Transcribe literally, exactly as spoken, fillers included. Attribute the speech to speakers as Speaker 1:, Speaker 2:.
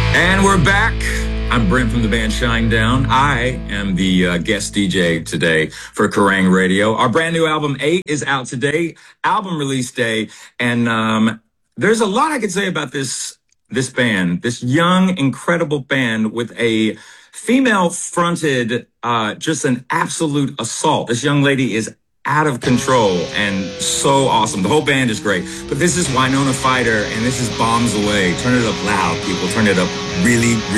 Speaker 1: And we're back. I'm Brent from the band Shinedown. I am the uh, guest D J today for Kerrang! Radio. Our brand new album, eight, is out today, album release day. And um, there's a lot I could say about this, this band, this young, incredible band with a female-fronted, uh, just an absolute assault. This young lady is out of control and so awesome. The whole band is great. But this is Winona Fighter, and this is Bombs Away. Turn it up loud, people. Turn it up really, really